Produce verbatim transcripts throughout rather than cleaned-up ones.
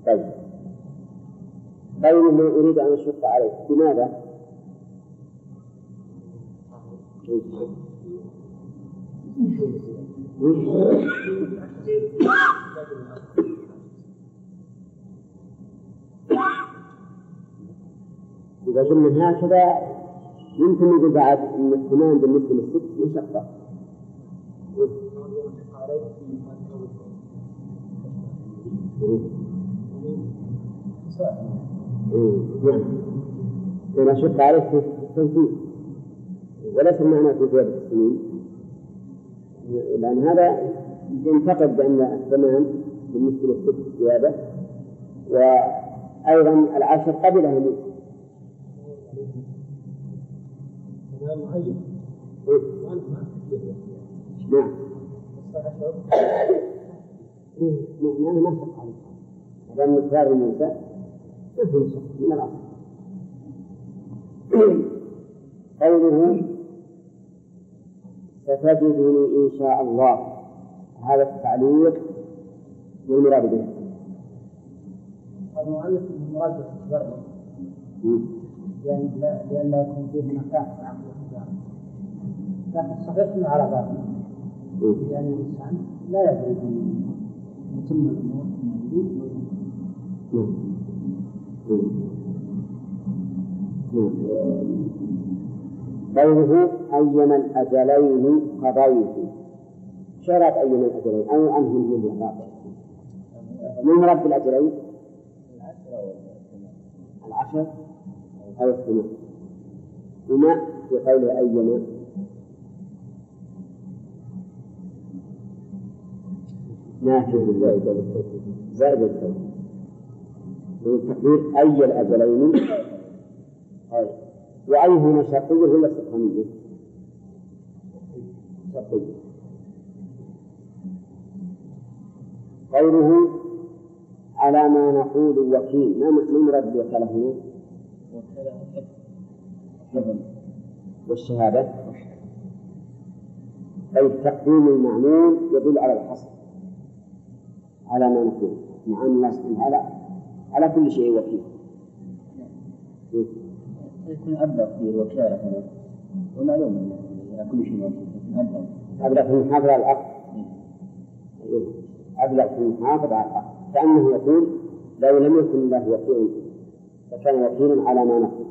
طيب قوله أريد أن أشق عليك بماذا؟ إذا قلنا هكذا يمكن نقول بعد أن الثمان بالنسبة للست مشقة. أنا أشق عليك في التنفيذ وليس المعنى في زيادة السنين، لأن هذا ينتقد بأن الثمان بالنسبة للست زيادة، وأيضا العشر قبلها موسى. نعم يعني ما شق عليك هذا مقدار موسى ما شق من الأصل. قوله ستجدني إن شاء الله، هذا التعليق والمراد به المؤلف المراد بالضرب لأن لأن لا يكون فيه مكان عقل الحجارة، لكن صحيح من عربات لأن الإنسان لا يدري أن يتم الأمور كما يريد. قوله أيما الأجلين قضيت، شرط أيما الأجلين أو أنه من الواقع من مرد الأجلين العشر أو الثمان، وما في قوله أيما نافذ زائد زائد التوكيد والتقدير أي الأجلين. طيب وأي هنا شرطية ولا سبحانية؟ شرطية. قوله على ما نقول وكيل، ما مراد الوكالة هنا؟ والشهادة أي التقديم المعمول يدل على الحصر على ما نقول، مع أن الله سبحانه وتعالى على كل شيء وكيل. يكون أبلغ في الوكالة هنا ومعلوم على كل شيء وكيل. أبلغ في المحافظة على العقد، أبلغ في المحافظة على العقد، كأنه يقول لو لم يكن الله وكيلا فكان وكيلا على ما نقول.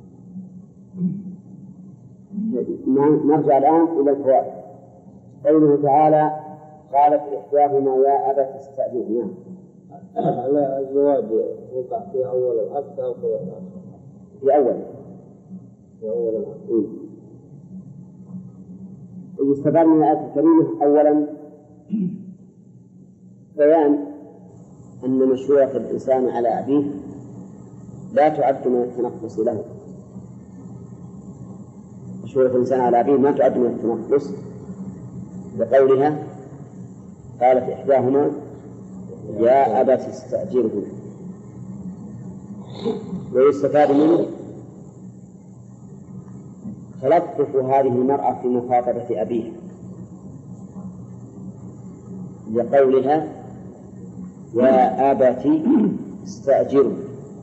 نرجع الآن إلى الفوائد. قوله تعالى قالت إحداهما يا أبت استأجره. على الزواج وقع في أول العقد أو في الآخر؟ في أول في أول العقد. يستفاد من الآية الكريمة أولا بيان أن مشروعة الإنسان على أبيه لا تعد من التنقص له. مشروعة الإنسان على أبيه ما تعد من التنقص، بقولها قالت إحداهما يا أبت استأجره. ويستفاد منه تلطف هذه المرأة في مخاطبة أبيها لقولها يا أبت استأجره.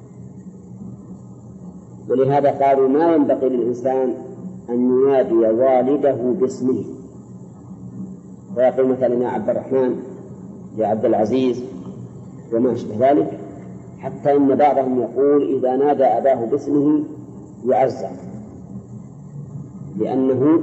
ولهذا قالوا ما ينبغي للإنسان أن ينادي والده باسمه، ويقول مثلا يا عبد الرحمن يا عبد العزيز وما أشبه ذلك، حتى إن بعضهم يقول إذا نادى أباه باسمه يعزى، لأنه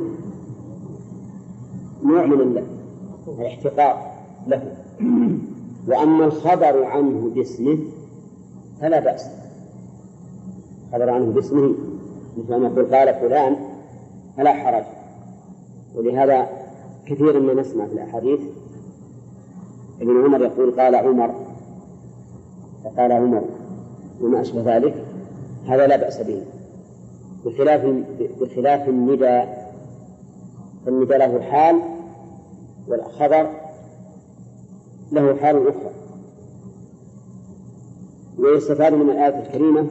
نوع من الاحتقار له. وأما الخبر عنه باسمه فلا بأس، خبر عنه باسمه مثل ما يقول قال فلان فلا حرج. ولهذا كثير ما نسمع في الأحاديث ابن عمر يقول قال عمر فقال عمر وما أشبه ذلك، هذا لا بأس به، بخلاف بخلاف النداء، فالنداء له حال والخبر له حال أخرى. ويستفاد من الآية الكريمة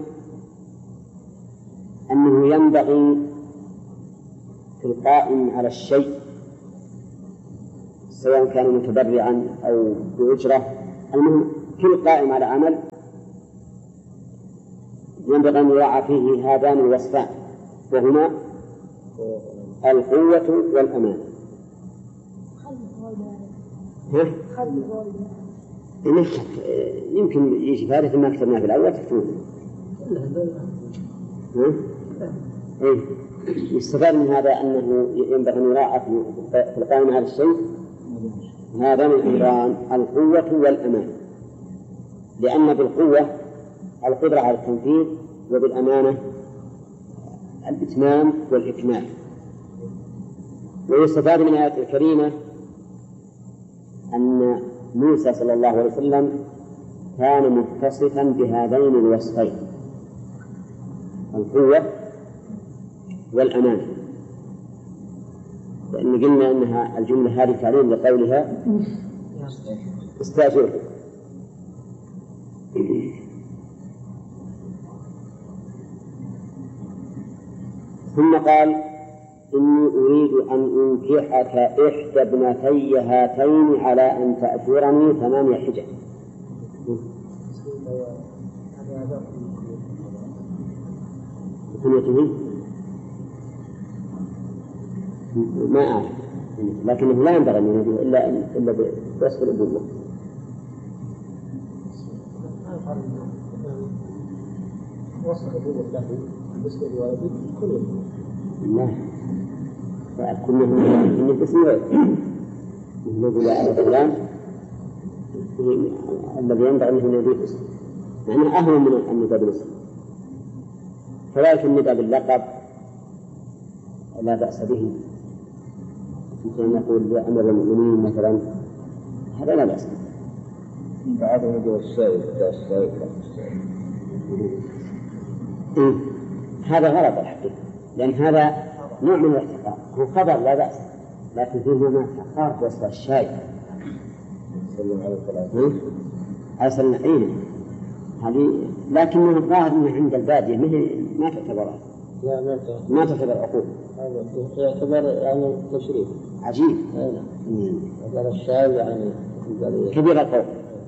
أنه ينبغي في القائم على الشيء سواء كان متبرعا أو بأجرة، المهم كل قائم على عمل ينبغي أن يراعى فيه هذان الوصفان، وهما القوة والأمان. يمكن يجي فائدة ما كتبناه في الأول تكتبونه. إيه؟ يستفاد من هذا أنه ينبغي أن يراعى في القائمة هذا الشيء هذان الأمران القوة والأمان، لأن بالقوة القدرة على التنفيذ، وبالأمانة الإتمام والإكمال. ويستفاد من الآية الكريمة أن موسى صلى الله عليه وسلم كان متصفا بهذين الوصفين، القوة والأمانة، لأن قلنا أنها الجملة هذه تعليل لقولها استأجره. ثم قال إني أريد أن أنكحك إحدى ابنتي هاتين على أن تأجرني ثمانية حجج. ما أعرف، لكنه لا ينبغي أن يناديه إلا إلا بوصف الأبوة. وصف الأبوة له بالنسبة لوالده كلهم. لا، كلهم من الاسم يقول على فلان الذي ينبغي أنه يناديه اسم، معناه أهون من النداء بالاسم. كذلك النداء باللقب لا بأس به، مثل أن نقول يا أمير المؤمنين مثلا، هذا لا بأس به. بعد نداء السائل السائل إيه؟ هذا غلط الحقيقة، لأن هذا نوع من الاحتقار، هو خبر لا بأس، لكن فيه نوع من الاحتقار في وصف الشاي. سلم على الثلاثة أرسلنا عينه هذه، لكنه الظاهر أنه عند البادية ما تعتبر لا ما ما تعتبر عقوق، هذا يعتبر يعني تشريف عجيب. هذا الشاي يعني كبير القوم.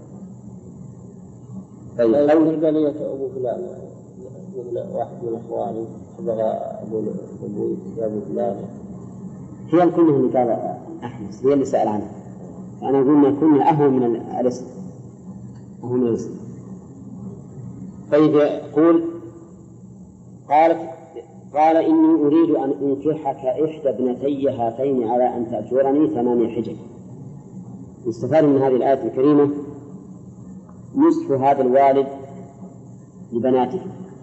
طيب لو البلية أبو فلان يعني واحد من إخواني بغى أبو أبو أبو فلان، هي الكل اللي قال أحمس، هي اللي سأل عنها، فأنا أقول ما كنا أهون من الاسم، أهون من الاسم. طيب يقول قالت قال إني أريد أن أنكحك إحدى ابنتي هاتين على أن تأجرني ثمانية حجج. يستفاد من هذه الآية الكريمة نصح هذا الوالد لبناته،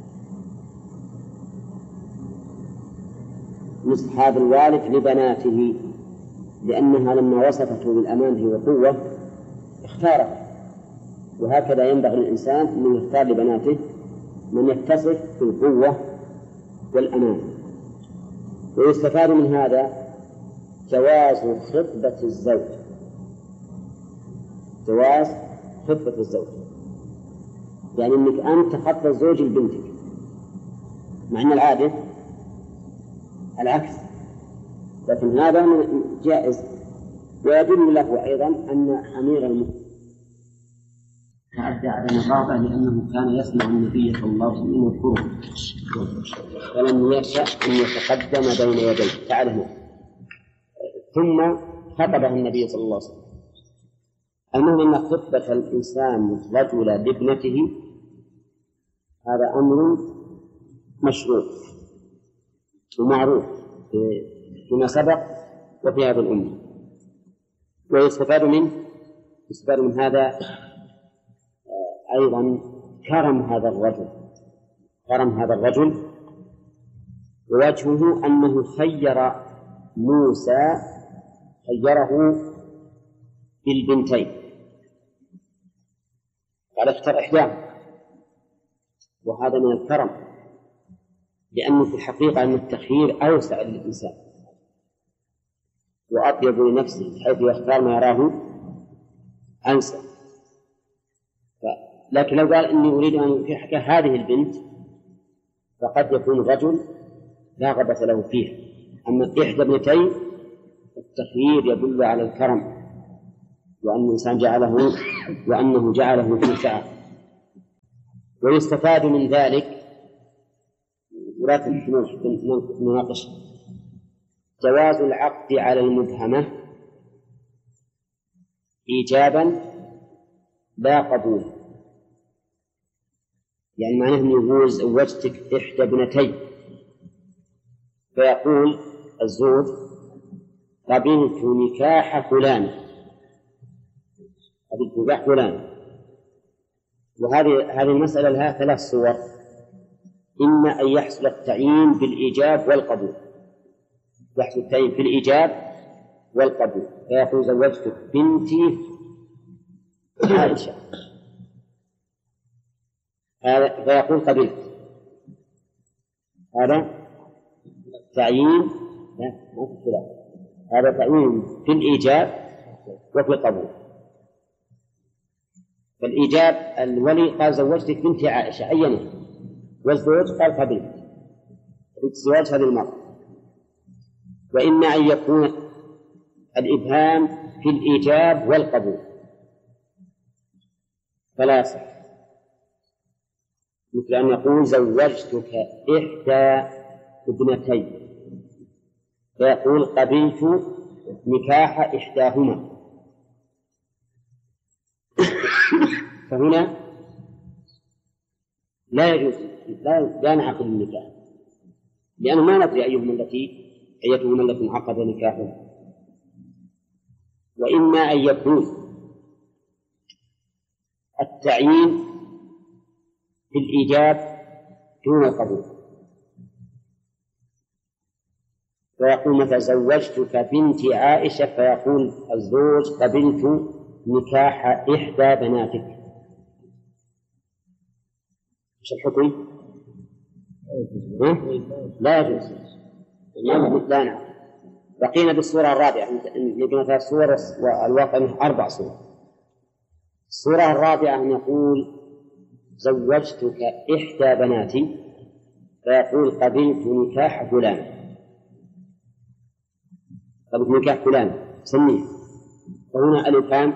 نصح هذا الوالد لبناته، لأنها لما وصفته بالأمانة والقوة اختاره، وهكذا ينبغي للإنسان أن يختار لبناته من يتصف بالقوة والأمان. ويستفاد من هذا جواز خطبة الزوج، جواز خطبة الزوج، يعني أنك أنت تخطب الزوج لبنتك، مع أن العادة العكس، لكن هذا جائز. ويدل له أيضا أن أمير المؤمنين تعدى على الرغبة لأنه كان يسمع النبي صلى الله عليه وسلم يذكره ولم يشأ أن يتقدم بين يديه تعلمه، ثم خطبه النبي صلى الله عليه وسلم. المهم أن خطبة الإنسان رجل لابنته هذا أمر مشروع ومعروف فيما سبق وفي هذا الأمة. ويستفاد منه يستفاد من هذا أيضا كرم هذا الرجل، كرم هذا الرجل ووجهه أنه خير موسى، خيره بالبنتين، قال اختر إحداهما، وهذا من الكرم، لأنه في الحقيقة أن التخيير أوسع للإنسان وأطيب لنفسه، حيث يختار ما يراه أنسى. لكن لو قال إني أريد أن أنكحك هذه البنت فقد يكون الرجل لا غبة له فيها. أما إحدى ابنتين التخيير يدل على الكرم، وأن الإنسان جعله وأنه جعله في سعة. ويستفاد من ذلك ولا تحتمل حتى نناقش. جواز العقد على المبهمة إيجابا لا قبولا، يعني معناه أنه يقول زوجتك إحدى ابنتي، فيقول الزوج قبلت نكاح فلان، قبلت نكاح فلان. وهذه هذه المسألة لها ثلاث صور: إما أن يحصل التعيين بالإيجاب والقبول، يحصل التعيين في الإيجاب والقبول، فيقول زوجتك بنتي عائشة، هذا فيقول قبلت، هذا تعيين، هذا تعيين في الإيجاب وفي القبول. فالإيجاب الولي قال زوجتك بنتي عائشة عينه، والزوج قال قبلت، الزواج هذه المرة. وإما أن يكون الإبهام في الإيجاب والقبول فلا يصح، مثل أن يقول زوجتك إحدى ابنتي، فيقول قبلت نكاح إحداهما، فهنا لا يجوز، لا, لا نعقد النكاح، لأنه ما ندري أيهما التي أيتهما التي انعقد نكاحها. وإما أن يكون التعيين في الإيجاب دون القبول، فيقول مثلا زوجتك بنتي عائشة، فيقول الزوج قبلت نكاح إحدى بناتك، ايش الحكم؟ لا يجوز، لا نعم. بقينا بالصورة الرابعة، لقينا ثلاث صور والواقع أربع صور. الصورة الرابعة أن يقول زوجتك إحدى بناتي، فيقول قبلت نكاح فلان، قبلت نكاح فلان سميه، فهنا الإبهام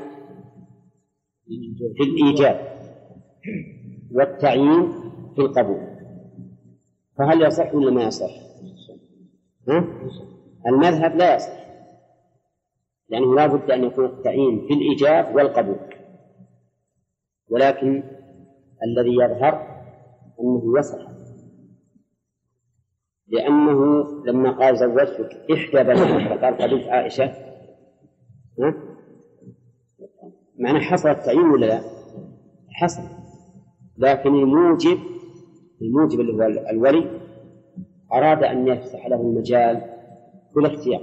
في الإيجاب والتعيين في القبول، فهل يصح ولا ما يصح؟ ها؟ المذهب لا يصح، لأنه لا بد أن يكون التعيين في الإيجاب والقبول، ولكن الذي يظهر أنه يصح، لأنه لما قال زوجتك إحدى بناتك فقال قبلت عائشة، ها؟ معنى حصل التعيين ولا لا؟ حصل، لكن الموجب الموجب اللي هو الولي أراد أن يفتح له المجال في الاختيار،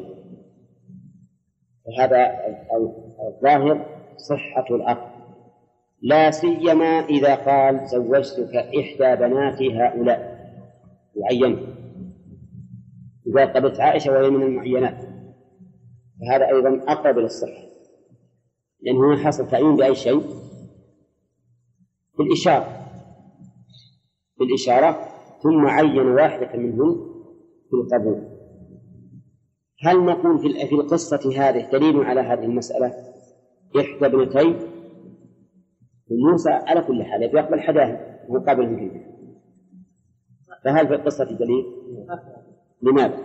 وهذا الظاهر صحة العقد، لا سيما إذا قال زوجتك إحدى بناتي هؤلاء وعينه، إذا قبلت عائشة وهي من المعينات، فهذا أيضا أقرب للصحة، لأنه حصل تعيين بأي شيء في الإشارة في الإشارة ثم عين واحدة منهم في القبول. هل نقول في القصة هذه دليل على هذه المسألة؟ إحدى ابنتي موسى على كل حال يقبل حداها مقابل فيه، فهل في القصة دليل؟ لماذا؟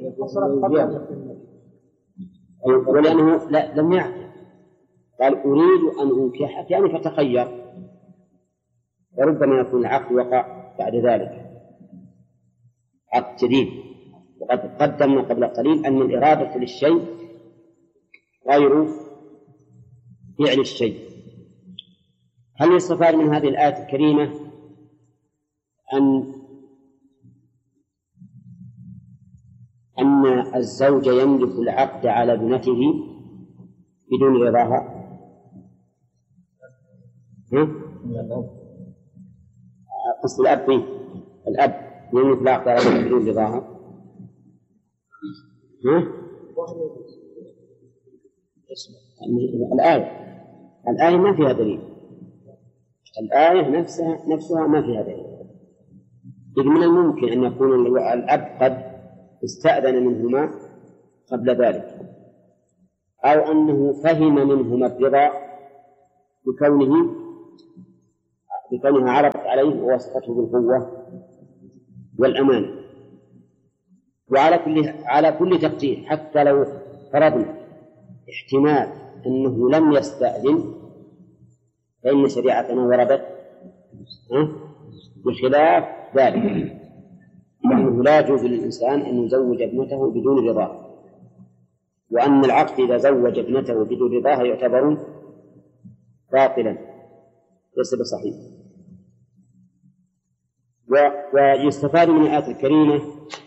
ولأنه لا لم يعقل، قال أريد أن أنكحك يعني فتخير، وربما يكون العقد وقع بعد ذلك عقد جديد. وقد قدمنا قبل قليل أن الإرادة للشيء غير فعل الشيء. هل يستفاد من هذه الآية الكريمة أن أن الزوج يملك العقد على ابنته بدون رضاها؟ قصد الأب فيه. الأب يملك العقد على ابنته بدون رضاها. الآية الآية ما فيها دليل، الآية نفسها نفسها ما فيها دليل. إذ من الممكن أن يكون الأب قد استأذن منهما قبل ذلك، أو أنه فهم منهما الرضا بكونه بكونها عرضت عليه ووصفته بالقوة والأمان، وعلى كل على كل تقدير، حتى لو فرضنا احتمال أنه لم يستأذن، فإن شريعتنا وردت بخلاف ذلك، لأنه لا يجوز للإنسان أن يزوج ابنته بدون رضاه، وأن العقد إذا زوج ابنته بدون رضاها يعتبر باطلا ليس بصحيح. ويستفاد من الآية الكريمة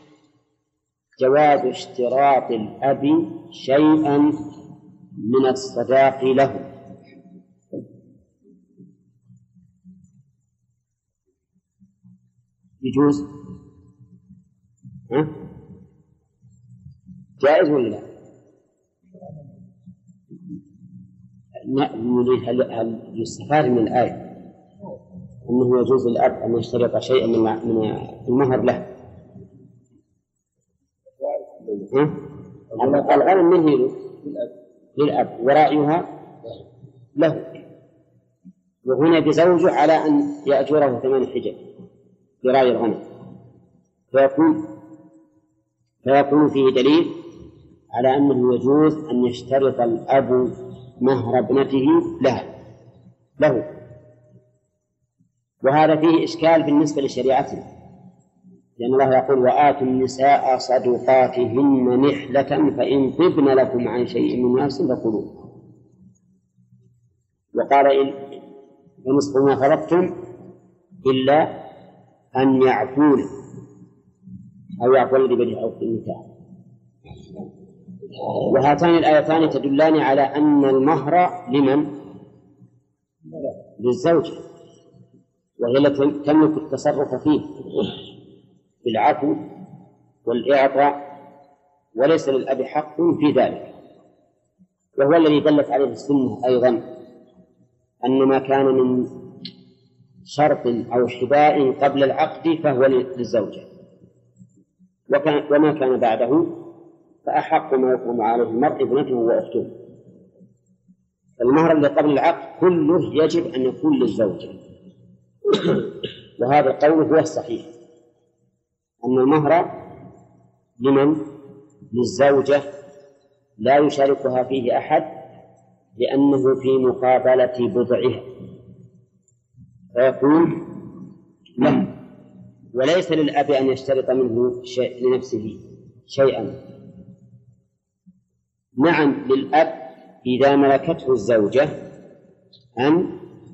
جواز اشتراط الأب شيئا من الصداق له، يجوز؟ ها؟ جائز ولا لا؟ هل هل يستفاد من الآية أنه يجوز للأب أن يشترط شيئا من من المهر له؟ الغنم من هي للأب ورأيها له، وهنا بزوجه على أن يأجره ثمان حجج برأي الغنم، فيكون فيكون فيه دليل على أنه يجوز أن يشترط الأب مهر ابنته له له وهذا فيه إشكال بالنسبة لشريعتنا، لأن الله يقول وآتوا النساء صدقاتهن نحلة فإن طبن لكم عن شيء من نفس فكلوه، وقال إن فنصف ما فرضتم إلا أن يعفون أو يعفو الذي بيده أو في النكاح. وهاتان الآيتان تدلان على أن المهر لمن؟ للزوج، وهي التي تملك التصرف فيه بالعفو والإعطاء، وليس للأب حق في ذلك. وهو الذي دلت عليه السنة أيضا أن ما كان من شرط أو حباء قبل العقد فهو للزوجة، وكان وما كان بعده فأحق ما يقوم عليه المرء ابنته وأخته. المهر الذي قبل العقد كله يجب أن يكون للزوجة، وهذا القول هو الصحيح أن المهر لمن؟ للزوجة لا يشاركها فيه أحد، لأنه في مقابلة بضعها فيكون له، وليس للأب أن يشترط منه شيء لنفسه شيئا. نعم للأب إذا ملكته الزوجة أن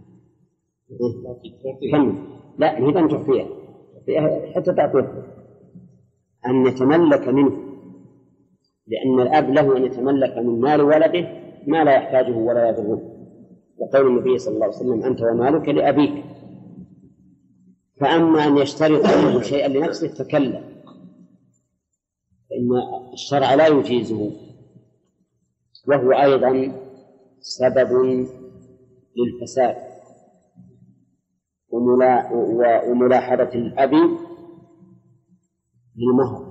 كم لا هي أن تعطيها حتى تعطيه أن يتملك منه، لأن الأب له أن يتملك من مال ولده ما لا يحتاجه ولا يضره، وقول النبي صلى الله عليه وسلم أنت ومالك لأبيك. فأما أن يشترط منه شيئا لنفسه فكلا، فإن الشرع لا يجيزه، وهو أيضا سبب للفساد وملاحظة الأب للمهر،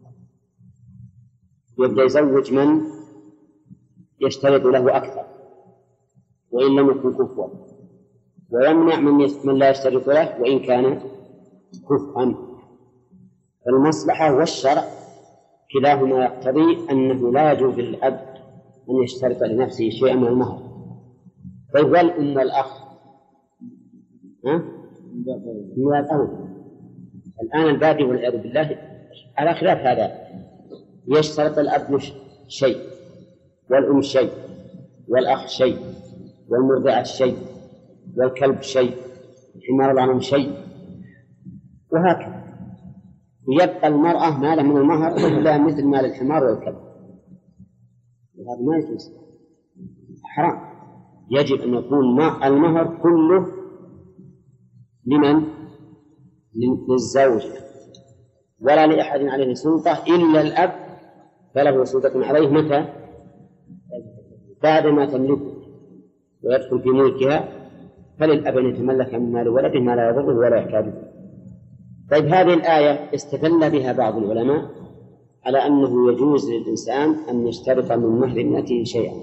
يبدأ يزوج من يشترط له أكثر وإن لم يكن كفوا، ويمنع من, من لا يشترط له وإن كان كفوا. فالمصلحة والشرع كلاهما يقتضي أنه لا يجوز للأب أن يشترط لنفسه شيئا من المهر. طيب والأم والأخ ها؟ من الأول الآن البادئ والعياذ بالله على خلاف هذا، يشترط الأب شيء والأم شيء والأخ شيء والمرضعة شيء والكلب شيء الحمار العظيم شيء، وهكذا يبقى المرأة مال من المهر إلا مثل مال الحمار والكلب، وهذا ما يجوز، حرام. يجب أن يكون المهر كله لمن؟ للزوج، ولا لأحد عليه سلطة إلا الأب، فله سلطة عليه متى؟ بعد ما تملكه ويدخل في ملكها، فللأب أن يتملك من مال ولده ما لا يضره ولا يحتاجه. طيب هذه الآية استدل بها بعض العلماء على أنه يجوز للإنسان أن يشترط من مهر ابنته شيئا،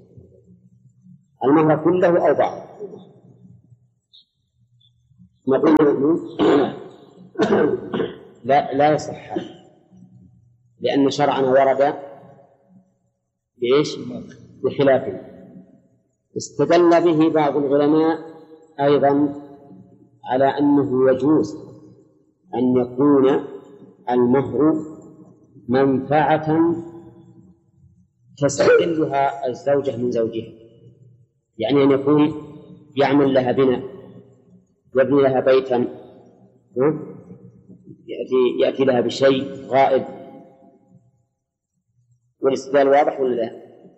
المهر كله أو بعض. نقول لا لا يصح، لأن شرعنا ورد بإيش؟ بخلافه. استدل به بعض العلماء أيضا على أنه يجوز أن يكون المهر منفعة تستقلها الزوجة من زوجها، يعني أن يكون يعمل لها بناء، يبني لها بيتا، يأتي, يأتي لها بشيء غائب. والاستدلال واضح ولا لا؟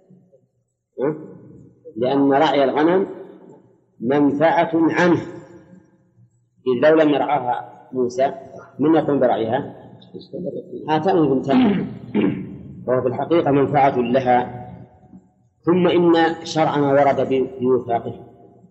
لأن رعي الغنم منفعة عنه، إذ لو لم يرعاها موسى من يقوم برعيها؟ هاتان البنتان، وهو في الحقيقة منفعة لها. ثم إن شرعنا ورد بوثاقه.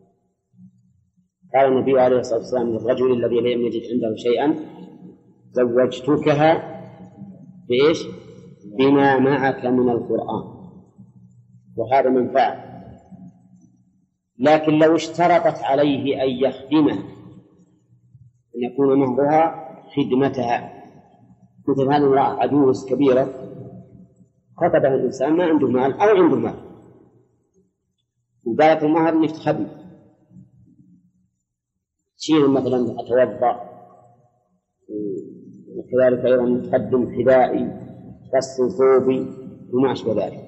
قال النبي عليه الصلاة والسلام للرجل الذي لم يجد عنده شيئا: زوجتكها بإيش؟ بما معك من القرآن. وهذا منفعة. لكن لو اشترطت عليه أن يخدمه، أن يكون مهرها خدمتها، مثل هذه المرأة عجوز كبيرة خطبها الإنسان ما عنده مال أو عنده مال، وقالت المهر إنك تخدم، تشيل مثلا أتوضأ، وكذلك أيضا تقدم حذائي، تغسل ثوبي وما أشبه ذلك.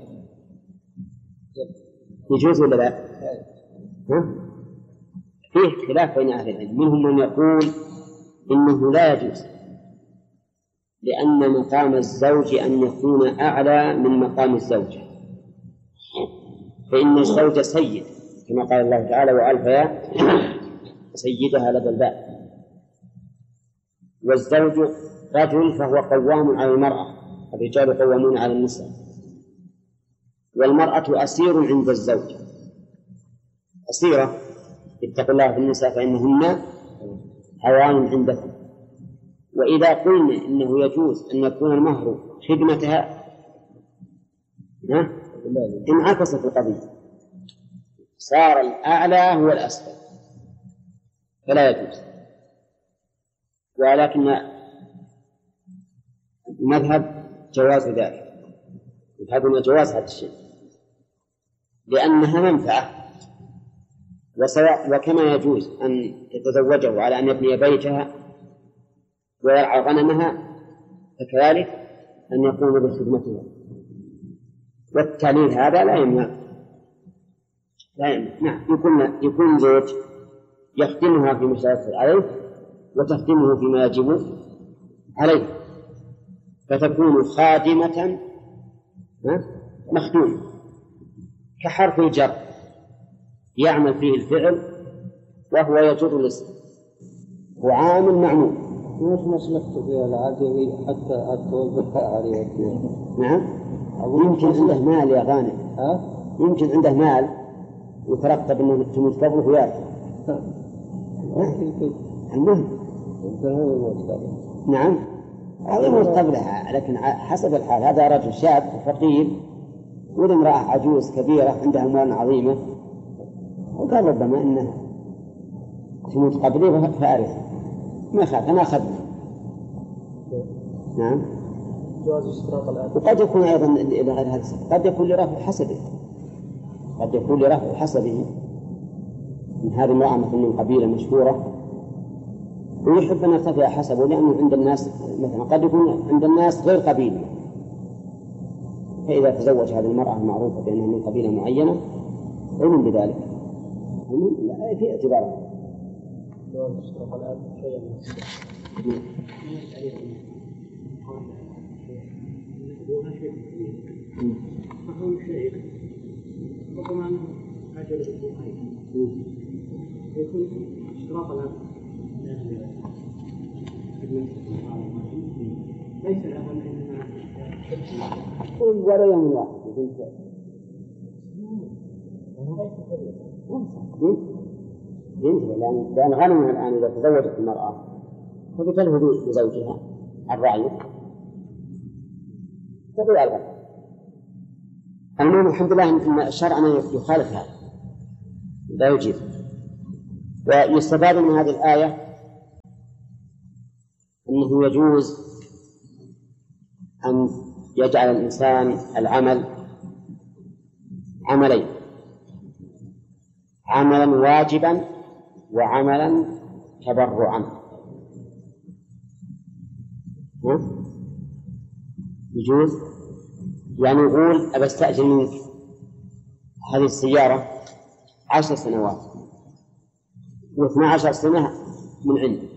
يجوز ولا لا؟ ها؟ فيه خلاف بين أهل العلم، منهم من يقول إنه لا يجوز، لأن مقام الزوج أن يكون أعلى من مقام الزوجة، فإن الزوج سيد كما قال الله تعالى: وألف يا سيدها لدى الباب. والزوج رجل فهو قوام على المرأة، الرجال قوامون على النساء، والمرأة أسير عند الزوج، أسيرة. اتقوا الله في النساء فإنهن هوان عندكم. وإذا قلنا إنه يجوز أن يكون المهر خدمتها انعكست القضية، صار الأعلى هو الأسفل، فلا يجوز. ولكن المذهب جواز ذلك، يذهبون جواز هذا الشيء لأنها منفعة. وسواء وكما يجوز أن تتزوجه على أن يبني بيتها ويرعى غنمها، فكذلك أن يقوم بخدمتها. والتعليل هذا لا يمنع، لا يمنع. نعم، يكون يكون زوج يخدمها فيما يشترط عليه وتخدمه فيما يجب عليه، فتكون خادمة مخدومة، كحرف الجر يعمل فيه الفعل وهو يجر الاسم، هو عامل معمول. ليش ما سلكت فيها العادي حتى أتوظف عليه؟ نعم، يمكن عنده مال يا غانم، ها؟ يمكن عنده مال وترتب أنه تموت قبله وياك. المهم نعم، هذا يموت قبلها، لكن حسب الحال. هذا رجل شاب فقير ولا امرأة عجوز كبيرة عندها أموال عظيمة، وقال ربما إنه تموت قبلي فأرث، ما خاف أنا أخذنا. نعم، وقد يكون أيضا إلى غير هذا، قد يكون لرفع حسبه، قد يكون لرفع حسبه من هذه المرأة مثل من قبيلة مشهورة ويحب أن يرتفع حسبه، لأنه عند الناس مثلا قد يكون عند الناس غير قبيلة، فإذا تزوج هذه المرأة المعروفة بأنها من قبيلة معينة علم بذلك، لا في اعتباره. فهو شيء ربما أنه أجل بالبخاري يكون اشتراط الأب ليس الأول إنما ولا يوم واحد لأن لأن غنمها الآن إذا تزوجت المرأة فبتلهو بزوجها الرعي تضيع الغنم. المهم الحمد لله أن شرعنا يخالف هذا، لا يجيب. ويستفاد من هذه الآية أنه يجوز أن يجعل الإنسان العمل عملين: عملا واجبا وعملا تبرعا. يجوز يعني يقول أبى أستأجر منك هذه السيارة عشر سنوات واثنى عشر سنة من عندي،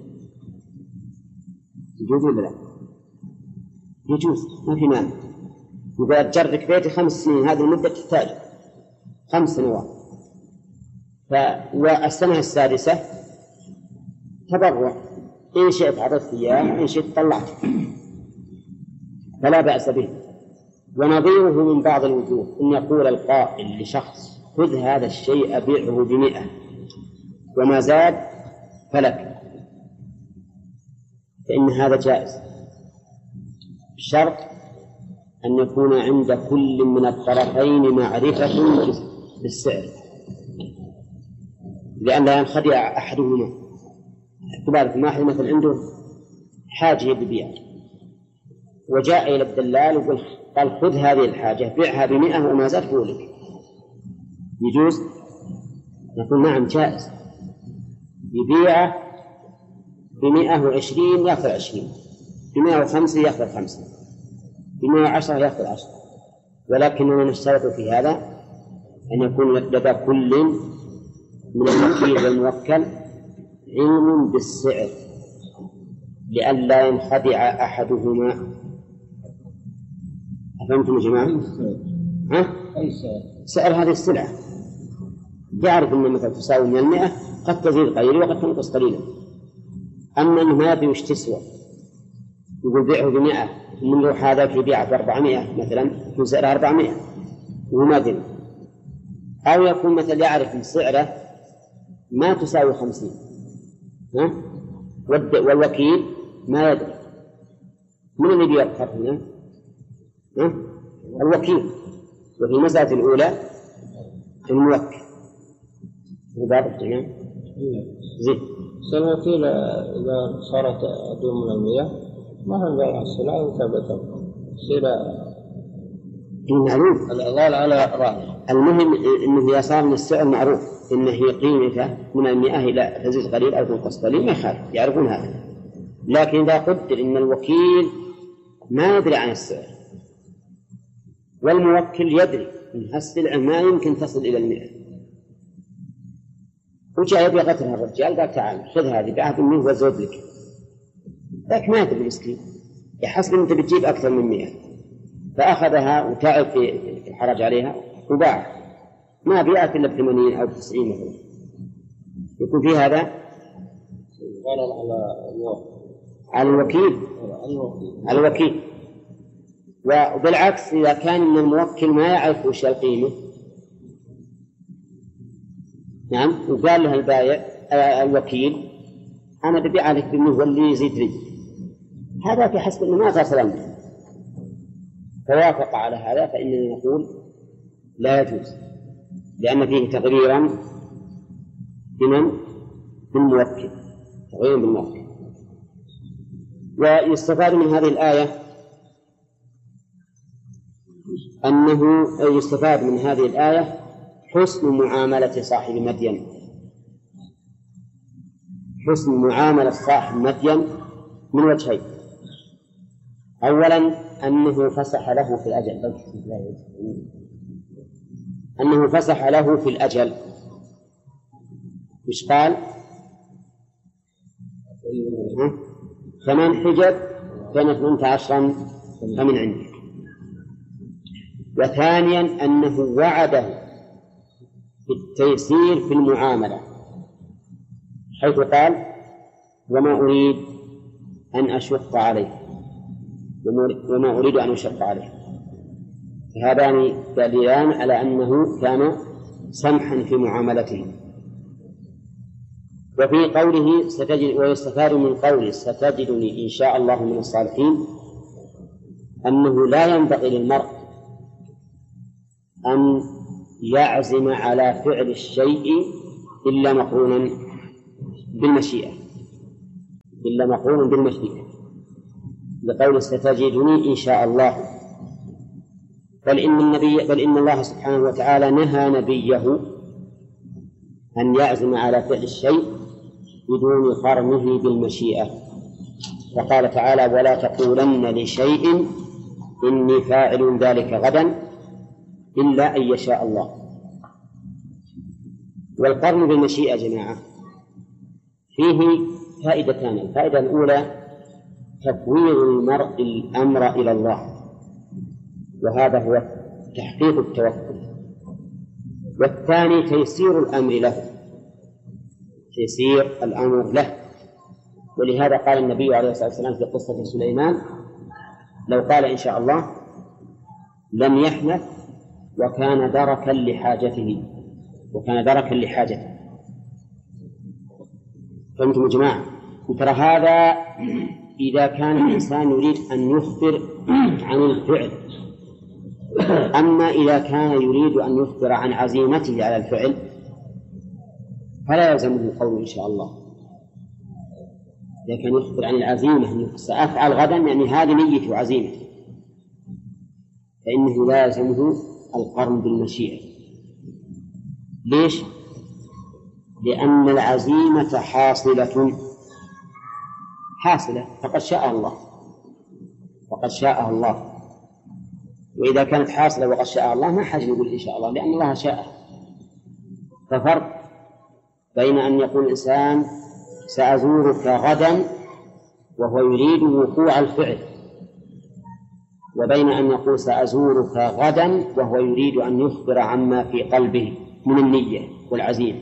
يجوز ولا لا؟ يجوز، ما في مانع. إذا أجرك بيتي خمس سنين، هذه المدة تحتاج خمس سنوات، ف... والسنة السادسة تبرع، إن شئت عرضت إياه إن شئت طلعت، فلا بأس به. ونظيره من بعض الوجوه أن يقول القائل لشخص: خذ هذا الشيء أبيعه بمئة وما زاد فلك، فإن هذا جائز، بشرط أن يكون عند كل من الطرفين معرفة بالسعر، لأن لا ينخدع أحدهما. اعتبارك ما أحد مثل عنده حاجة ببيع وجاء إلى الدلال وقال قال خذ هذه الحاجة بيعها بمئة وما زاد فولك، يجوز؟ نقول نعم جائز، يبيعه بمئة وعشرين يأخذ عشرين، بمئة وخمسة يأخذ خمسة، بمئة وعشرة يأخذ عشرة، ولكننا نشترط في هذا أن يكون لدى كل من الوكيل والموكل علم بالسعر لئلا ينخدع أحدهما. أفهمتم يا جماعة؟ ها؟ أي سعر؟ سعر هذه السلعة، يعرف أن مثلا تساوي من المئة، قد تزيد قليلا وقد تنقص قليلا. أما أنه ما يدري وش تسوى، يقول بيعه بمئة من لو هذاك يبيعه بأربعمائة مثلا، يكون سعره أربعمائة وهو ما يدري، أو يكون مثلا يعرف أن سعره ما تساوي خمسين، ها؟ والوكيل ما يدري. من اللي بيبخر هنا؟ ها؟ الوكيل. وفي المسألة الأولى الموكل. وبعض الجميع زين. الوكيل إذا صارت أدوم من المياه ما هو بيع السلعة وثبت سلعة معروف الإضلال على رأيه. المهم إنه إذا صار من السعر معروف إنه هي قيمته من المئة إلى تزيد قليل أو تنقص قليل ما يخالف، يعرفون هذا. لكن إذا قدر إن الوكيل ما يدري عن السعر والموكل يدري إن هالسلعة ما يمكن تصل إلى المئة، وجاء يبي قتلها الرجال قال تعال خذ هذه بعهد منه وزود لك، لكن ما يدري المسكين، يحسب أنت بتجيب أكثر من مئة، فأخذها وتعب في الحرج عليها وباع، ما بيأت إلا بثمانين أو بتسعين مثلا، يكون في هذا غلط على على الوكيل على الوكيل. وبالعكس إذا كان من الموكل ما يعرف وش القيمة، نعم، وقال له البائع الوكيل أنا ببيع عليك بمئة واللي يزيد لي، هذا في حسب أنه ما تصل منه، فوافق على هذا، فإننا نقول لا يجوز، لأن فيه تغريرا بمن؟ بالموكل، تغريرا بالموكل. ويستفاد من هذه الآية أنه يستفاد من هذه الآية حسن معاملة صاحب مدين، حسن معاملة صاحب مدين من وجهين: أولا أنه فسح له في الأجل، أنه فسح له في الأجل، مش قال فمن حجب كانت منت عشرا فمن عندك. وثانيا أنه وعده بالتيسير في المعاملة، حيث قال وما أريد أن أشق عليه وما أريد أن أشق عليه. هذان دليلان على أنه كان سمحا في معاملته. وفي قوله ستجد، ويستفاد من قوله ستجدني إن شاء الله من الصالحين، أنه لا ينبغي للمرء أن يعزم على فعل الشيء إلا مقرونا بالمشيئة، إلا مقرونا بالمشيئة، لقول ستجدني إن شاء الله، بل إن النبي بل إن الله سبحانه وتعالى نهى نبيه أن يعزم على فعل الشيء بدون قرنه بالمشيئة، فقال تعالى: ولا تقولن لشيء إني فاعل ذلك غدا إلا أن يشاء الله. والقرن بالمشيئة جماعة فيه فائدتان. الفائدة الأولى تفويض المرء الأمر إلى الله، وهذا هو تحقيق التوكل. والثاني تيسير الأمر له، تيسير الأمر له. ولهذا قال النبي عليه الصلاة والسلام في قصة سليمان: لو قال إن شاء الله لم يحنث وكان دركا لحاجته وكان دركا لحاجته. فأنتم يا جماعة ترى هذا إذا كان الإنسان يريد أن يخبر عن الفعل. أما إذا كان يريد أن يخبر عن عزيمته على الفعل فلا يلزمه القول إن شاء الله. إذا كان يخبر عن العزيمة سأفعل غدا، يعني هذه نية وعزيمة، فإنه لا يلزمه القرن بالمشيئة. ليش؟ لأن العزيمة حاصلة حاصلة فقد شاء الله فقد شاء الله وإذا كانت حاصلة وقد شاء الله ما حاجة يقول إن شاء الله، لأن الله شاء. ففرق بين أن يقول الإنسان سأزورك غدا وهو يريد وقوع الفعل، وبين أن يقول سأزورك غدا وهو يريد أن يخبر عما في قلبه من النية والعزيمة.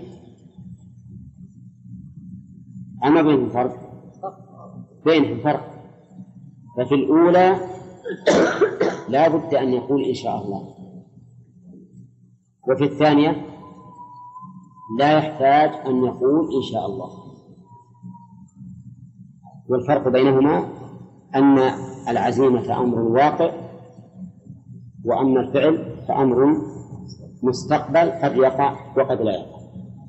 أما بينهم فرق بينهم فرق ففي الأولى لا بد أن يقول إن شاء الله، وفي الثانية لا يحتاج أن يقول إن شاء الله. والفرق بينهما أن العزيمة أمر واقع، وأما الفعل فأمر مستقبل قد يقع وقد لا يقع.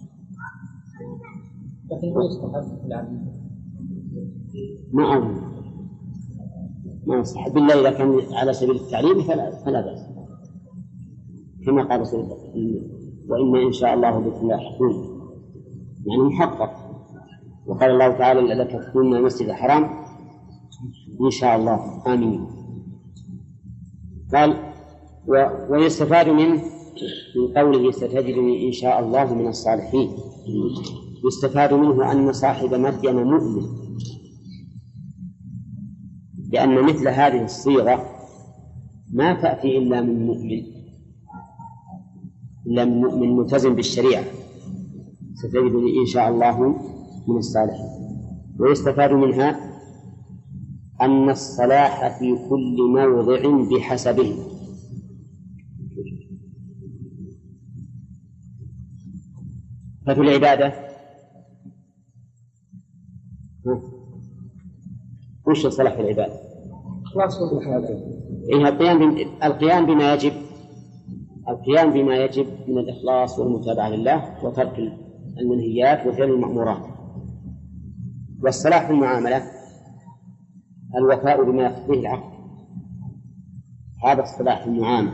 لكن هو يستحب العزيمة ما أظن ما يستحب إلا إذا كان على سبيل التعليم فلا فلا بأس، كما قال سيدنا: وإن إن شاء الله بكم لاحقون، يعني محقق. وقال الله تعالى: لتدخلن المسجد الحرام إن شاء الله آمين. قال: و... ويستفاد منه من قوله ستجدني إن شاء الله من الصالحين. يستفاد منه أن صاحب مدين مؤمن، لأن مثل هذه الصيغة ما تأتي إلا من مؤمن إلا من مؤمن ملتزم بالشريعة: ستجدني إن شاء الله من الصالحين. ويستفاد منها أن الصلاح في كل موضع بحسبه، ففي العبادة وش الصلاح في العبادة؟ إيه القيام القيام بما يجب القيام بما يجب من الإخلاص والمتابعة لله وترك المنهيات وفعل المأمورات. والصلاح في المعاملة الوفاء بما يقتضيه العقد، هذا الصلاح في المعاملة،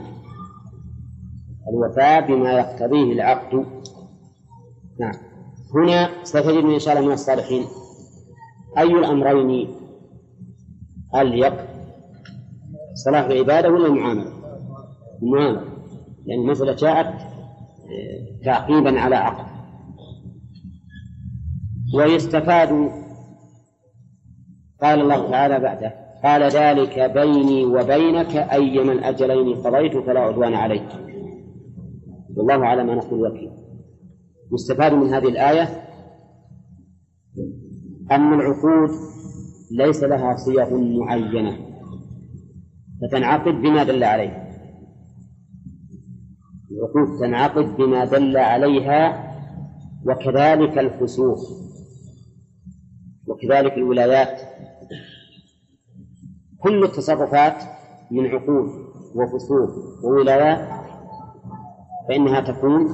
الوفاء بما يقتضيه العقد. نعم. هنا ستجدني إن شاء الله من الصالحين. أي الأمرين أليق، صلاح العبادة ولا المعاملة؟ المعاملة، لأن المسألة جاءت تعقيبا على عقد. ويستفاد قال الله تعالى بعده: قال ذلك بيني وبينك أيما الأجلين قضيت فلا عدوان عليك والله على ما نقول وكيل. يستفاد من هذه الآية أن العقود ليس لها صيغ معينة فتنعقد بما دل عليه. العقود تنعقد بما دل عليها، وكذلك الفسوق، وكذلك الولايات. كل التصرفات من عقود وفسوق وولايات فإنها تكون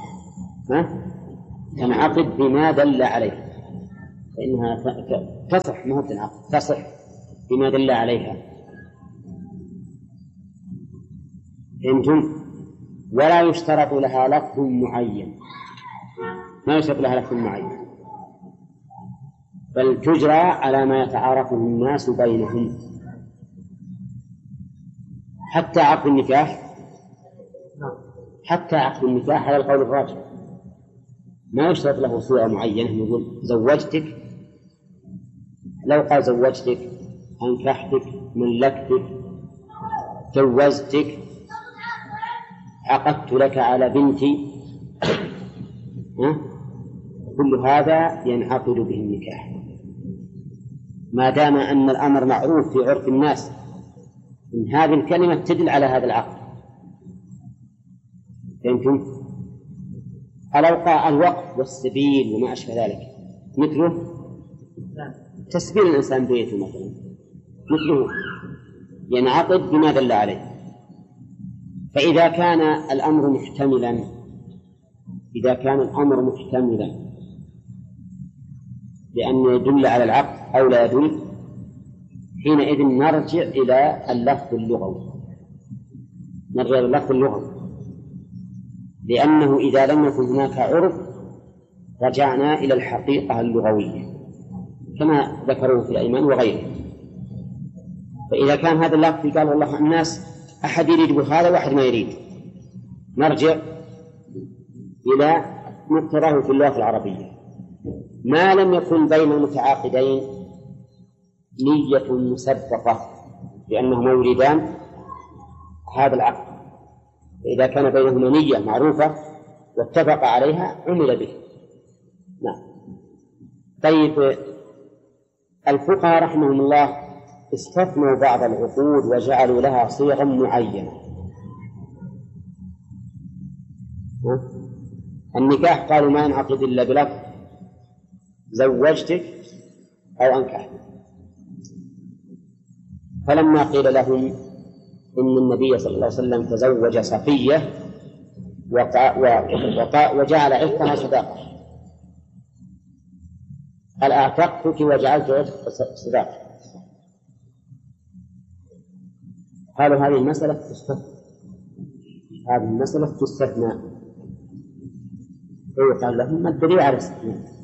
تنعقد بما دل عليه، فإنها تصح ما تنعقد تصح بما دل عليها. فهمتم؟ ولا يشترط لها لفظ معين، ما يشترط لها لفظ معين، بل تجرى على ما يتعارفه الناس بينهم. حتى عقد النكاح حتى عقد النكاح على القول الراجح ما يشترط له صورة معينة. يقول زوجتك، لو قال زوجتك، أنكحتك، ملكتك، جوزتك، عقدت لك على بنتي، كل هذا ينعقد به النكاح ما دام أن الأمر معروف في عرف الناس إن هذه الكلمة تدل على هذا العقد. فهمتم؟ الوقف والسبيل وما أشبه ذلك مثله تسبيل الإنسان بيته مثلا، مثله ينعقد بما دل عليه. فإذا كان الأمر محتملا إذا كان الأمر محتملا لأن يدل على العقد أو لا يدل، حينئذ نرجع إلى اللفظ اللغوي نرجع إلى اللفظ اللغوي لأنه إذا لم يكن هناك عرف رجعنا إلى الحقيقة اللغوية كما ذكروا في الأيمان وغيره. فإذا كان هذا اللفظ قال والله الناس أحد يريد بهذا وأحد ما يريد، نرجع إلى مقتضاه في اللغة العربية ما لم يكن بين المتعاقدين نية مسبقة لأنهما يريدان هذا العقد. إذا كان بينهما نية معروفة واتفق عليها عمل به. نعم. طيب، الفقهاء رحمهم الله استثنوا بعض العقود وجعلوا لها صيغا معينة. النكاح قالوا ما ينعقد إلا بلفظ زوجتك أو أنكحتك، فلما قيل لهم إن النبي صلى الله عليه وسلم تزوج صفية وجعل عتقها صداقة، قال أعتقتك وجعلت عتق صداقة، قالوا هذه المسألة تستثنى هذه المسألة تستثنى قال لهم ما الدليل على الاستثناء؟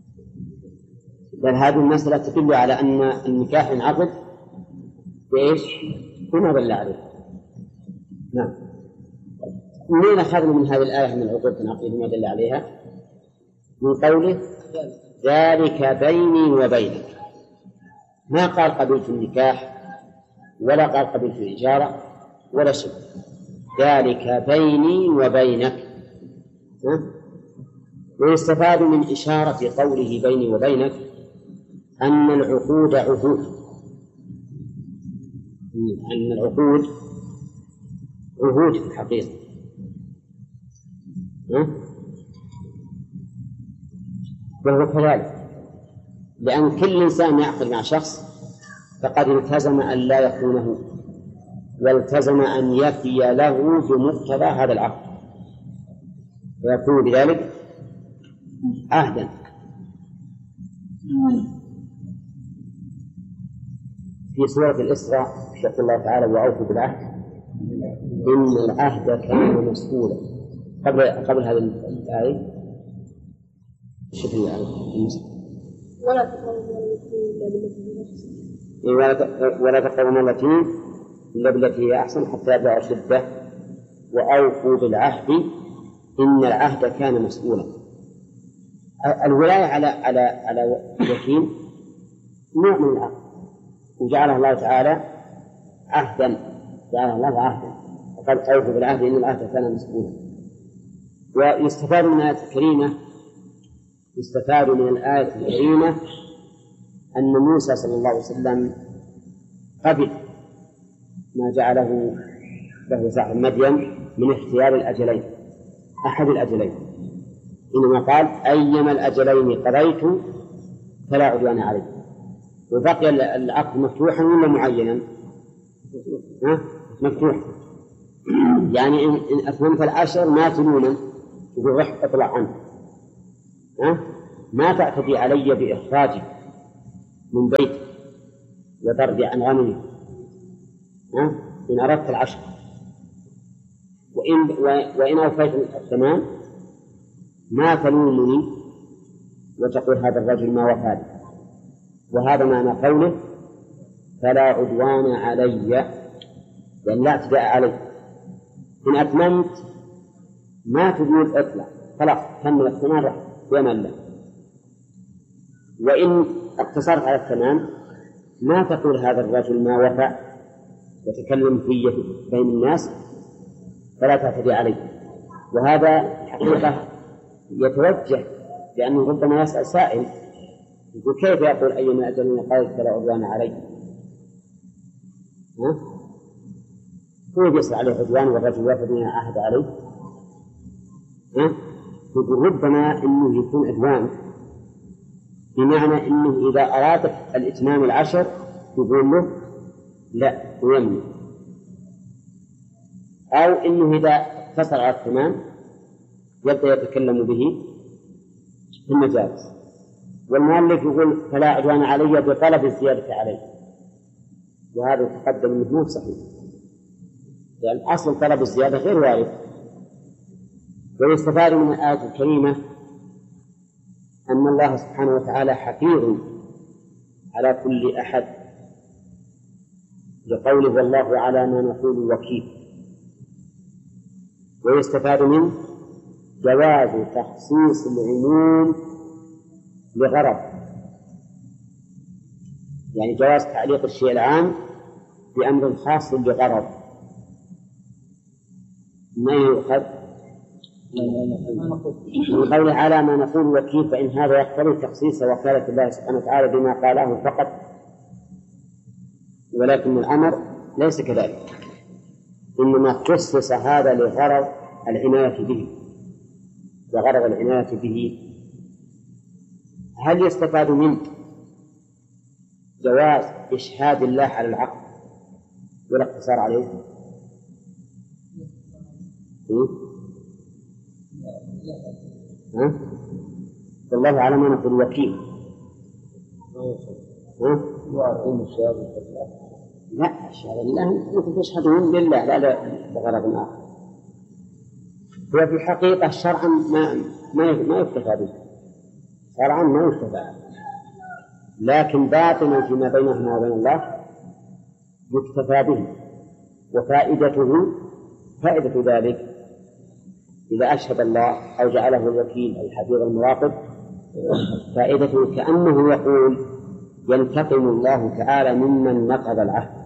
بل هذه المسألة تدل على أن النكاح ينعقد بإيش؟ بما دل عليه. نعم. منين أخذنا من هذه الآية من العقود تنعقد بما دل عليها؟ من قوله ذلك بيني وبينك، ما قال قبلت النكاح ولا قال قبلت الإجارة ولا شيء، ذلك بيني وبينك. ويستفاد من إشارة قوله بيني وبينك أن العقود عهود أن العقود عهود في الحقيقة. وهو كذلك لأن كل إنسان يعقد مع شخص فقد التزم أن لا يخونه والتزم أن يفي له بمقتضى هذا العقد ويكون بذلك عهدا. في سورة الإسراء يقول الله تعالى وأوفوا بالعهد إن العهد كان مسؤولا. قبل قبل هذه الآية شوف الآية ولا تقربوا التي ولا تقربوا التي إلا بالتي هي أحسن حتى يبلغ أشده وأوفوا بالعهد إن العهد كان مسؤولا. الولاية على على على وكيل نوع من العهد وجعله الله تعالى عهدا جعله الله عهدا وقد أوفوا بالعهد إن العهد كان مسؤولا. ويستفاد من الآية الكريمة يستفاد من الآية الكريمة أن موسى صلى الله عليه وسلم قبل ما جعله له صاحب مدين من اختيار الأجلين أحد الأجلين، إنما قال أيما الأجلين قضيت فلا عدوان علي. وبقي العقد مفتوحا ولا معينا؟ مفتوح، يعني إن أتممت العشر ما تلونا يقول رح أطلع عنه، ها؟ ما تعتدي علي بإخراجي من بيتي وترجع عن غنمي، ها؟ إن أردت العشر. وإن, وإن أوفيت الثمان ما تلومني وتقول هذا الرجل ما وفى. وهذا معنى قوله فلا عدوان علي، يعني لا اعتداء علي. إن أتممت ما تجوز إطلاق، خلاص كمل الثمان راح يمل له. وإن اقتصرت على الثمان ما تقول هذا الرجل ما وفى وتكلم فيه بين الناس فلا تعتدي عليه. وهذا حقيقة يتوجه، لأنه ربما يسأل سائل يقول كيف يقول أيما أجل قال فلا عدوان علي؟ ها؟ هو يسأل عليه عدوان والرجل وافد من عهد عليه؟ ها؟ يقول ربما أنه يكون عدوان بمعنى أنه إذا أراد الإتمام العشر يقول له لا ويمنع، أو أنه إذا اقتصر على الثمان يبدأ يتكلم به في المجالس. والمؤلف يقول فلا عدوان علي بطلب الزيادة عليه، وهذا يتقدم أنه مو صحيح، لأن يعني أصل طلب الزيادة غير وارد. ويستفاد من الآية الكريمة أن الله سبحانه وتعالى حفيظ على كل أحد، لقوله والله على ما نقول وكيل. ويستفاد منه جواز تخصيص العموم لغرض، يعني جواز تعليق الشيء العام بأمر خاص لغرض. ما يؤخذ من قوله على ما نقول وكيل، فإن هذا يقتضي تخصيص وكالة الله سبحانه وتعالى بما قاله فقط، ولكن الأمر ليس كذلك، إنما خصص هذا لغرض العناية به وغرض العناية به. هل يستفاد منه جواز إشهاد الله على العقل والاقتصار عليه؟ ها؟ والله على ما نقول وكيل. ها؟ لا الشهادة لله ممكن تشهدون لله لا لغرض آخر. هو في الحقيقة شرعا ما ما ما يكتفى به، شرعا ما يكتفى، لكن باطنا فيما بينهما وبين الله يكتفى به. وفائدته فائدة ذلك إذا أشهد الله أو جعله الوكيل أو الحفيظ المراقب، فائدته كأنه يقول ينتقم الله تعالى ممن نقض العهد.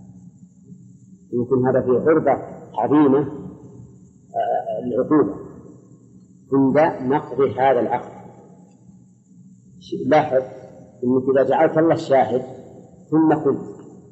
يمكن هذا في عرضة عظيمة العقوبة عند نقض هذا العقد. لاحظ أنك إذا جعلت الله الشاهد ثم قلت،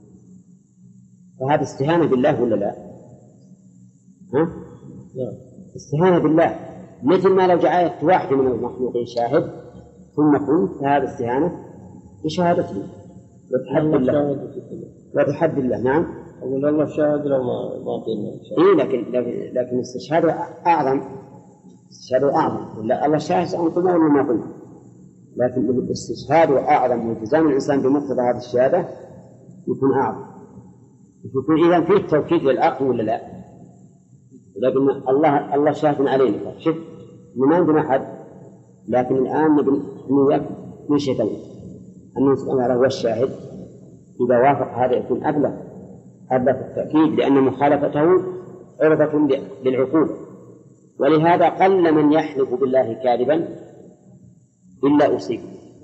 فهذا استهانة بالله ولا لا؟ ها؟ استهانة بالله، مثل ما لو جعلت واحد من المخلوقين شاهد ثم قلت فهذا استهانة بشهادته وتحدي الله وتحدي الله. نعم أقول الله شاهد لو ما باطلنا شاهد. إيه لكن لكن لكن استشهاده أعظم، استشهاده أعظم. لا الله شاهد سواء قلنا ولا ما قلنا، لكن الاستشهاد أعظم والتزام الإنسان بمقتضى هذه الشهادة يكون أعظم. يكون إذا فيه توكيد للعقل ولا لا؟ لكن الله الله شاهد علينا. شوف ما عندنا أحد، لكن الآن نبي نياك من شيء ثاني أنه سبحانه هو الشاهد. إذا وافق هذا يكون أبلغ أبلغ التأكيد، لأن مخالفته عرضة للعقوبة. ولهذا قل من يحلف بالله كاذبا إلا أصيب.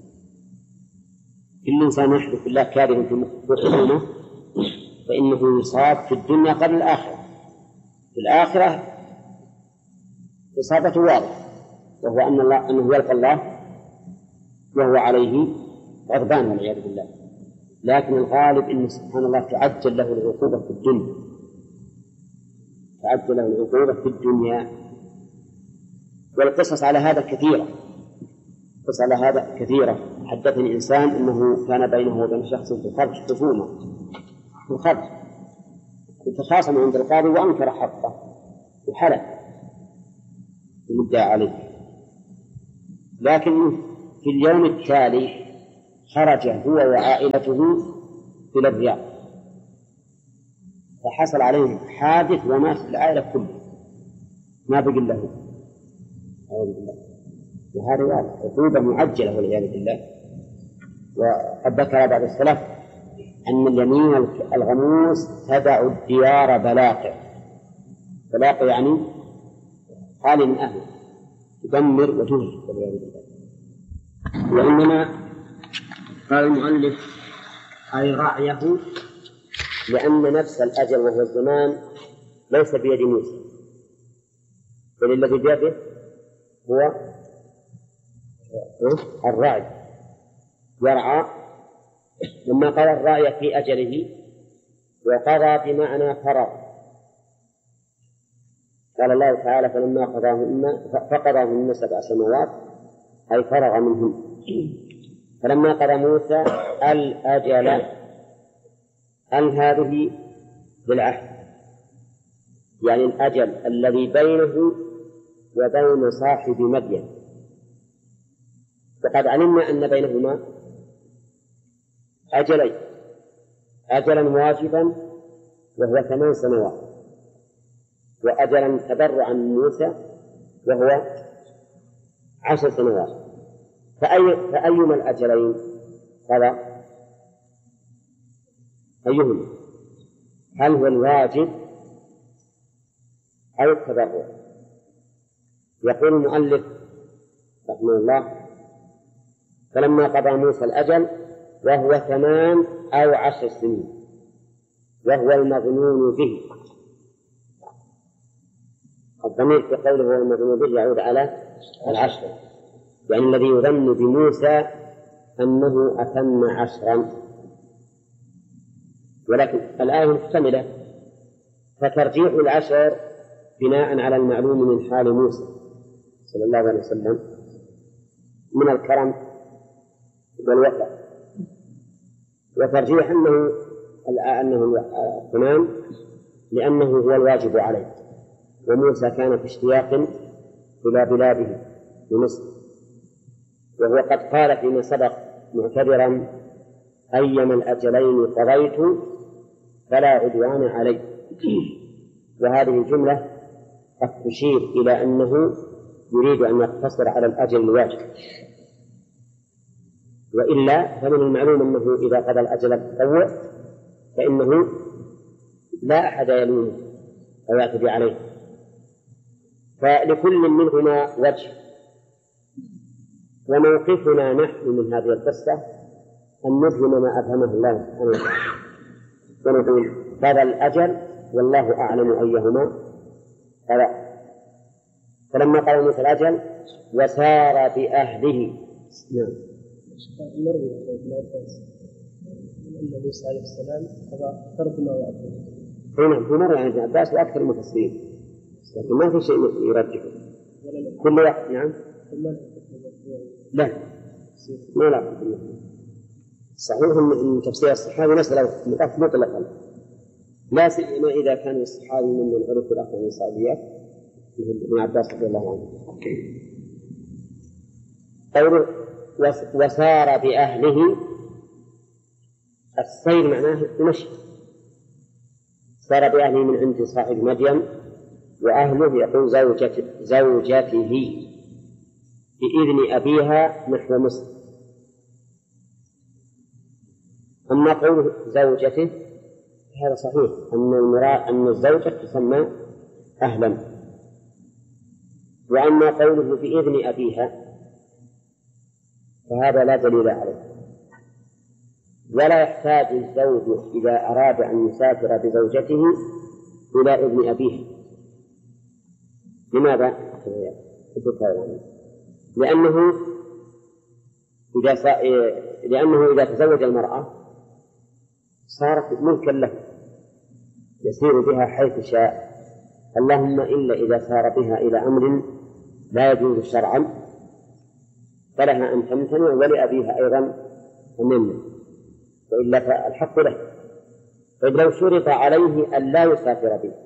كل إنسان يحلف بالله كاذبا في حكمه فإنه يصاب في الدنيا قبل الآخرة. في الآخرة إصابته واضحة، وهو أن الله أنه يلقى الله وهو عليه غضبان والعياذ بالله. لكن الغالب أن سبحان الله تعجل له العقوبة في الدنيا، تعجل له العقوبة في الدنيا. والقصص على هذا كثيرة، قصص على هذا كثيرة. حدثني إنسان أنه كان بينه وبين شخص في الخرج خصومة في الخرج، تخاصم عند القاضي وأنكر حقه وحلف المدعى عليه، لكن في اليوم التالي خرج هو وعائلته إلى الرياض، فحصل عليهم حادث ومات العائلة كلها ما بقي له. أعوذ بالله. وهذا عقوبة معجلة والعياذ بالله. وقد ذكر بعض السلف أن اليمين الغموس تدع الديار بلاقع. بلاقع يعني خالي من أهله، تدمر وتهلك والعياذ بالله. وإنما قال المؤلف أي رعيه، لأن نفس الأجل وهو الزمان ليس بيد موسى، بل الذي بيده هو الرعي، يرعى. لما قال الرعي في أجله وقضى بمعنى فرض، قال الله تعالى فلما قضاهن فقضاهن سبع سماوات أي فرغ منهن. فلما قضى موسى الأجل أن هذه بالعهد، يعني الأجل الذي بينه وبين صاحب مدين. وقد علمنا أن بينهما أجلين، أجلا واجبا وهو ثمان سنوات، وأجلا تبرعا من موسى وهو عشر سنوات. فأي فأيما الأجلين قضى؟ أيهما؟ هل هو الواجب أو التبرع؟ يقول المؤلف رحمه الله فلما قضى موسى الأجل وهو ثمان أو عشر سنين، وهو المظنون به. الضمير في قوله هو المظنون به يعود على العشر، يعني الذي يظن بموسى أنه أتم عشرا. ولكن الآية محتملة، فترجيح العشر بناء على المعلوم من حال موسى صلى الله عليه وسلم من الكرم والوفاء، وترجيح أنه أنه تمام لأنه هو الواجب عليه، وموسى كان في اشتياق إلى بلاده بمصر، وهو قد قال فيما سبق معتبرا أيما الأجلين قضيت فلا عدوان علي. وهذه الجملة قد تشير إلى أنه يريد أن يقتصر على الأجل الواجب، وإلا فمن المعلوم أنه إذا قضى الأجل التطوع فإنه لا أحد يلومه أو يعتدي عليه. فلكل منهما وجه، وموقفنا نحن من هذه القصة أن نفهم ما أفهمه الله سبحانه وتعالى، ونقول هذا الأجل والله أعلم أيهما قضى. فلما قضى موسى الأجل وسار بأهله. نعم. المروي عن ابن عباس أن موسى عليه السلام قضى ترك ما وعده. نعم، في مرة عن ابن عباس وأكثر المفسرين، لكن ما في شيء يرجحه كل واحد. نعم. لا ما لا صحيح أن تفسير الصحابي مسألة مطلقا، لا سيما إذا كان الصحابي ممن عرف الأخذ عن الصحابيات مثل ابن عباس رضي الله عنه. قوله وسار بأهله، السير معناه المشي. سار بأهله من عند صاحب مدين، وأهله يقول زوجته, زوجته بإذن أبيها نحو مصر. أما قوله زوجته هذا صحيح أن المراد أن الزوجة تسمى أهلا. وأما قوله بإذن أبيها فهذا لا دليل عليه، ولا يحتاج الزوج إذا أراد أن يسافر بزوجته إلى إذن أبيها. لماذا؟ لأنه إذا س... لأنه إذا تزوج المرأة صارت ملكا له يسير بها حيث شاء، اللهم إلا إذا سار بها إلى أمر لا يجوز شرعا فلها أن تمتنع، ولأبيها أيضا أن يمنع، وإلا فالحق له. فلو شرط عليه أن لا يسافر به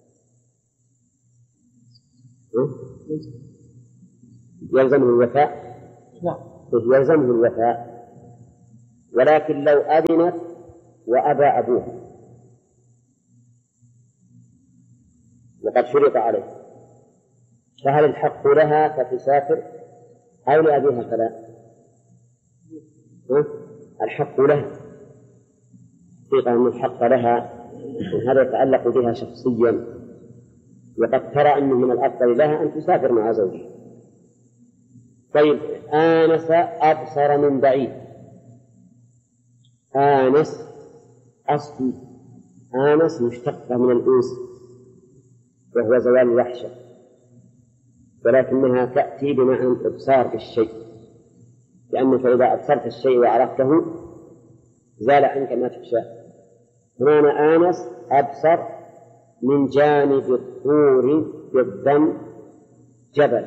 يلزمه الوفاء. يلزمه الوفاء، ولكن لو أذنت وأبى أبوه وقد شرط عليه فهل الحق لها فتسافر أو لأبيها فلا؟ الحق لها حقيقة أن الحق لها، هذا يتعلق بها شخصيا، وقد ترى أنه من الأفضل لها أن تسافر مع زوجها. طيب، آنس أبصر من بعيد. آنس أصل آنس مشتقة من الأنس وهو زوال الوحشة، ولكنها تأتي بمعنى الإبصار بالشيء، لأنك إذا أبصرت الشيء وعرفته زال عنك ما تخشاه. هنا آنس أبصر من جانب الطور بالضم جبل،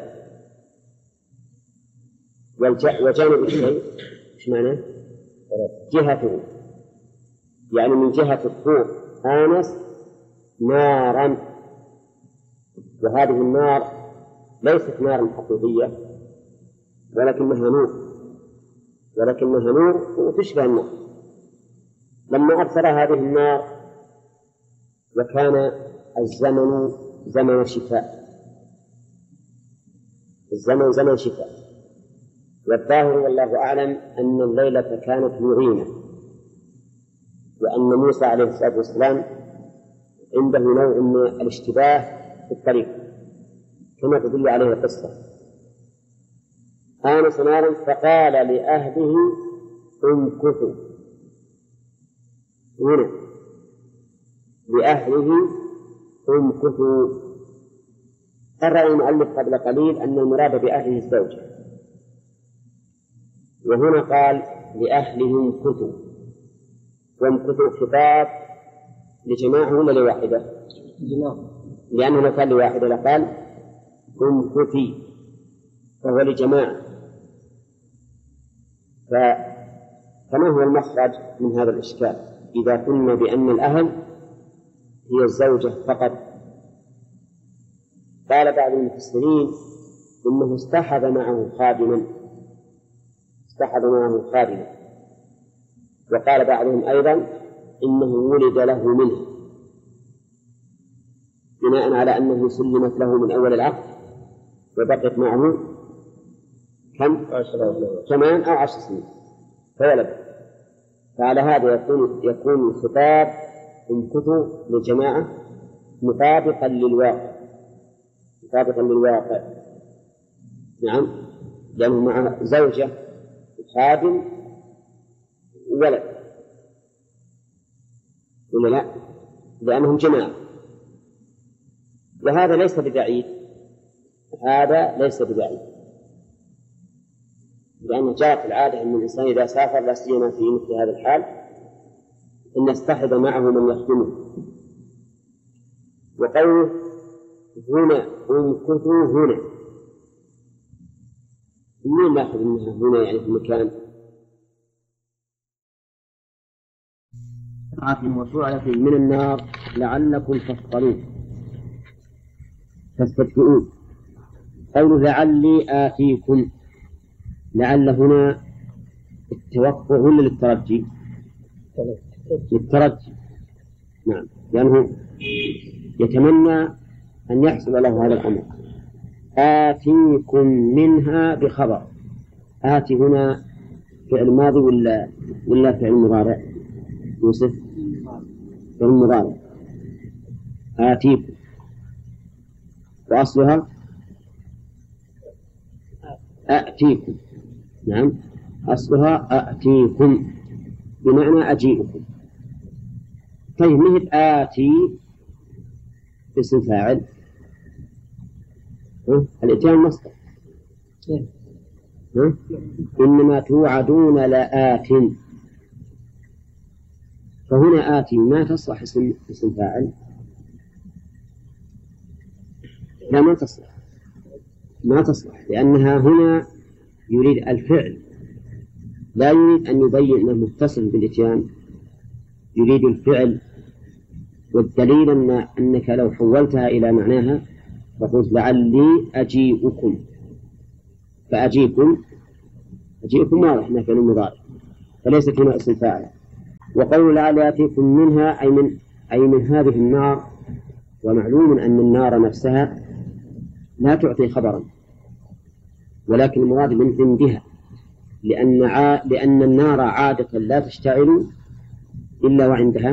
وجانب الشيء إيش معناه؟ جهته، يعني من جهة الطور آنس نارا، وهذه النار ليست نارا حقيقية ولكنها نور، ولكنها نور وتشبه النار. لما أبصر هذه النار وكان الزمن زمن شفاء، الزمن زمن شفاء، والظاهر والله أعلم أن الليلة كانت معينة، وأن موسى عليه الصلاة والسلام عنده نوع من الاشتباه في الطريق كما تدل عليه القصة. آنس نارا فقال لأهله امكثوا، هنا لأهله امكثوا. قرأ المؤلف قبل قليل أن المراد بأهله الزوجة، وهنا قال لأهله امكثوا، وامكثوا خطاب لجماعة ولا لواحدة؟ لأنه لو كان لواحدة لقال امكثي، فهو لجماعة. فما هو المخرج من هذا الإشكال إذا قلنا بأن الأهل هي الزوجة فقط؟ قال بعض المفسرين إنه اصطحب معه خادما، اصطحب معه خادما، وقال بعضهم أيضا إنه ولد له منه، بناء على أنه سلمت له من أول العقد وبقيت معه كم؟ ثمان أو عشر سنين فولد. فعلى هذا يكون يكون الخطاب امكثوا للجماعة مطابقا للواقع، مطابقا للواقع. نعم، لأنه مع زوجة خادم ولد ولا لا؟ لأنهم جماعة، وهذا ليس ببعيد، هذا ليس ببعيد، لأن جاءت العادة أن الإنسان إذا سافر لا سيما في مثل هذا الحال أن يصطحب معه من يخدمه. وقوله هنا امكثوا هنا، منين ناخذ منها هنا يعني في المكان؟ وسعة من النار لعلكم تصطلون تستبشرون. قوله لعلي آتيكم، لعل هنا التوقع ولا للترجي؟ للترجي، نعم، لأنه يتمنى أن يحصل له هذا الأمر. آتيكم منها بخبر، آتي هنا فعل ماضي ولا ولا فعل مضارع؟ يوسف فعل مضارع. آتيكم وأصلها أأتيكم، نعم، أصلها أأتيكم بمعنى أجيئكم. طيب، مثل آتي اسم فاعل، الإتيان مصدر، إنما توعدون لآت، فهنا آتي ما تصلح اسم اسم فاعل، لا ما تصلح، ما تصلح، لأنها هنا يريد الفعل، لا يريد أن يبين أنه متصل بالإتيان، يريد الفعل. والدليل أن أنك لو حولتها إلى معناها فقلت لعلي أجيئكم، فأجيكم أجيئكم واضح أنها فعل مضارع فليست هنا اسم فاعل. وقول لعلي آتيكم منها أي من أي من هذه النار، ومعلوم أن النار نفسها لا تعطي خبرا، ولكن المراد من عندها، لأن, ع... لأن النار عادة لا تشتعل إلا وعندها